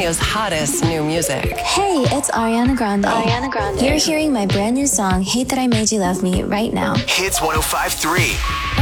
California's hottest new music. Hey, it's Ariana Grande. Ariana Grande. You're hearing my brand new song, Hate That I Made You Love Me, right now. Hits 105.3.